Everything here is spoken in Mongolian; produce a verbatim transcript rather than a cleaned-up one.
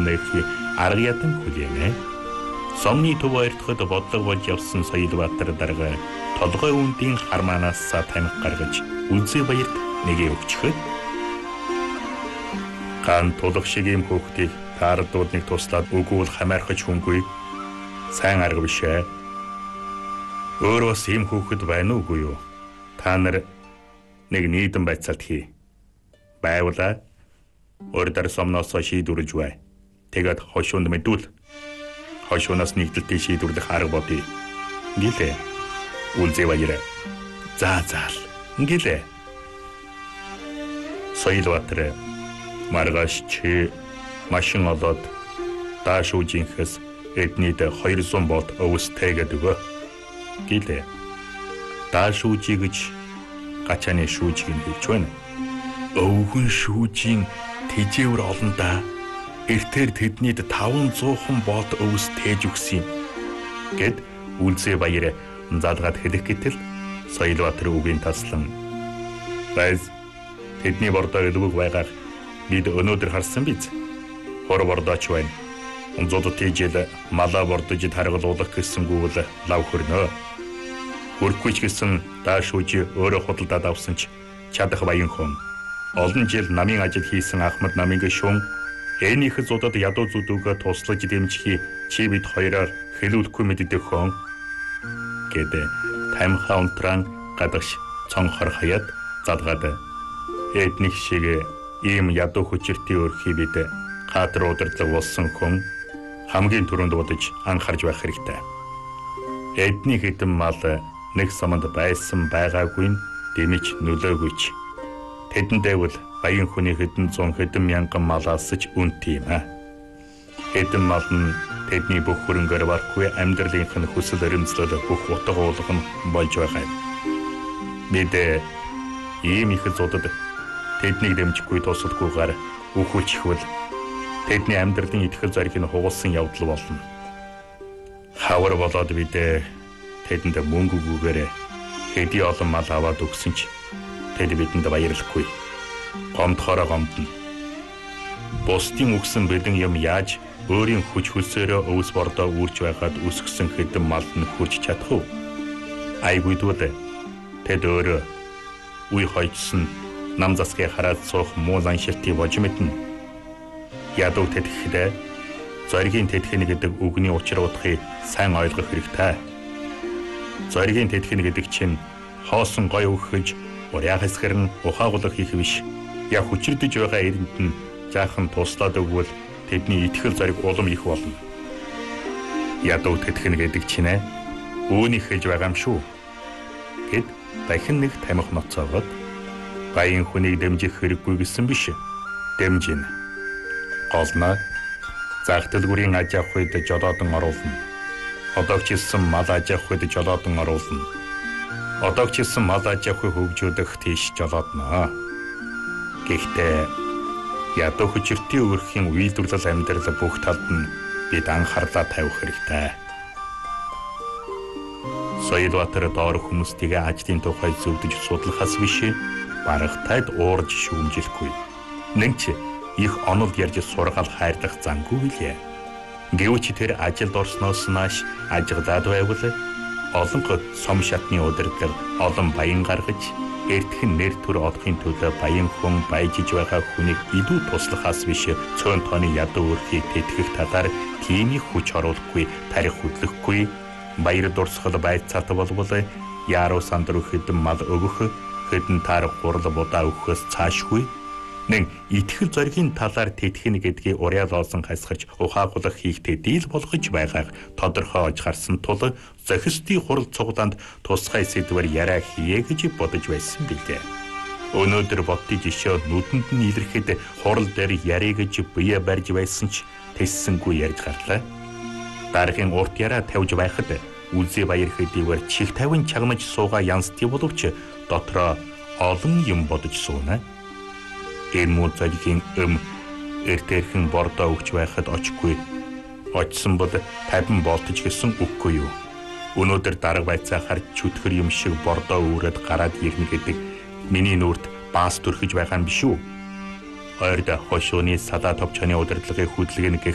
нэхи арга ядан хүлээнэ. Сомны төв хоёрдоход бодлого болж явсан Соёлбаатар дарга толгой үндийн хармаанаас тамхи гаргаж Үлзийбаярт нэгээ өгчөхөд ган тулах шиг юм хөөхтийг таардуудныг туслаад өгвөл хамаархаж хүнгүй сайн арга биш ээ. Өөр бас ийм хөөхд байна уугүй юу? Та нар нэг нийтэн байцаалт хий. Байвала өөрдөр сомноос шийдвэрлэж бай. Тэгээд хошуунд мэдүүл. Хошуунаас нэгдэлтийг шийдвэрлэх арга бодъё. Гэлээ. Үлзийбаяр. За заал. Гэлээ. Соёлбаатар маргааш чи машин олоод даашуужинхэс эднийд хоёрсон бот өвс тэгээд өгөө. Гэлээ. Даашуужи гэж гачааны шүүжийг нь хэлж байна. Өвгөн шүүжийн тэжээвэр олон да. Эртээр тэднийд таван зуухан бот өвс тээж өгсөн юм. Гэд Үлзийбаяр залгаад хэлэх гэтэл Соёлбаатар үгийн таслан байз тэдний бордоо илүүг байгаах бид өнөөдөр харсан биз. Хор бордооч байна. Зод тэжэл малаа бордож таргалуулах гэсэнгүүл лав хөрнөө. Хөрөхгүй ч гэсэн даашууж өөрөө худалдаад авсан ч чадах баян хүн. Олон жил намын ажил хийсэн Ахмад намын гишүүн энийх зодод ядуу зүдүүгээ туслаж дэмжихий чи бид хоёроор хэлүүлэхгүй мэддэг хүн гэдэг тамхи унтран гадагш цонхор хаяад залгаад эдних шиг ийм ядуу хүчиртийн өрхий бид хатар удирдлага болсон хүн хамгийн түрүүнд бодож анхаарч байх хэрэгтэй. Эдний хэдэн мал нэг саманд байсан байгаагүй нь дэмэж нөлөөгүйч. Тэдэндээ бол баян хүний хэдэн зуун хэдэн мянган малаас ч үнэтэй юм а. Хэдэн мал нь тэдний бүх хөрөнгөөр барахгүй амьдралынх нь хүсэл эрмэлзэл бүх утга уулга нь болж байгаа юм. Бид ийм их зодод тэднийг дэмжихгүй тусалгүйгээр үхүүлчихвэл тэдний амьдралын итгэл зориг нь хугалсан явдал болно. Хавар болоод бид тэдэнд мөнгөгүйгээр хэдий олон мал аваад өгсөн ч тэд бидэнд баярлахгүй. Гомдохороо гомдно. Бусдын өгсөн бэлэн юм яаж өөрийн хүч хөлсөөрөө өвс бордоо үүрч байгаад үсгсэн хэдэн малд нь хүрч чадах уу? Айгүйдвэл тэд өөрөө үе хойчсон нам засгийг хараад суух муу ланшилтыг болж мэднэ. Ядуу тэтгэхдээ зоригийн тэтгэн гэдэг үгний учир утгыг сайн ойлгох хэрэгтэй. Зоригийн тэтгэн гэдэг чинь хоосон гой өгөхөж уряа хэсгэр нь ухаагуулах хийх биш. Яг хүчирдэж байгаа эрэнд нь жаахан туслаад өгвөл тэдний итгэл зориг улам их болно. Ядуу тэтгэн гэдэг чинь үүнийг хэлж байгаа юм шүү. Гэд дахин нэг тамхи ноцоогоод баян хүнийг дэмжих хэрэггүй гэсэн биш. Дэмжинэ. Голноо зах төлбөрийн аж авах үед жолоодон оруулна. Одоо ч гэсэн мал аж авах үед жолоодон оруулна. Одоо ч гэсэн мал аж авахыг хөгжүүлэх тийш жолоодно. Гэхдээ ядуу хүчиртийн өрхийн үйлдвэрлэл амьдрал бүх талд нь бид анхаарлаа тавих хэрэгтэй. Соёлбаатар доор хүмүүстэйгээ ажлын тухай зөвдөж судлахаас биш барагтайд уурж шүүмжилэхгүй. Нэг ч их онол ярьж сургаал хайрлах зангүй билээ. Гэвч тэр ажилд орсноос нааш ажиглаад байвал олон сом шатны удирдлага олон баян гаргаж эртхэн нэр төр олохын төлөө баян хүн баяжиж байгаа хүнийг илүү туслахаас биш цөөн тооны ядуу өрхийг тэтгэх талаар тийм их хүч оруулахгүй тарих хөдлөхгүй баяр дурсгал байцаат болбол яруу сандруу хэдэн мал өгөх хэдэн таар гурал будаа өгөхөөс цаашгүй нэг итгэл зоригийн талаар тэтгэх гэдгийг уриалуулсан хасгаж ухаагуулах хийхтэй дийл болгож байгааг тодорхой олж харсан тул зохистын хурал цуглаанд тусгай сэдвэр яриа хийе гэж бодож байсан билээ. Өнөөдөр бодтын жишээ нүдэнд нь илэрхэд хурал дээр яриа гэж бие барьж байсан ч тэссэнгүй ярьж гарлаа. Дараагийн урт яриа тавьж байхад Үлзийбаяр хэдийгээр чих тавин чагнаж суугаа янзтий боловч дотроо олон юм бодож сууна. Энэ муу зоригийн өм эртэрхэн бордоо өгч байхад очгүй. Очсон бол тавин болтож гэсэн үггүй юу. Өнөөдөр дарга байцаахаар чөтгөр юм шиг бордоо үүрээд гараад ирнэ гэдэг миний нүрт баас төрхөж байгаа юм биш үү? Ойрд хошууны салаа товчооны удирдлагын хөдөлгөөн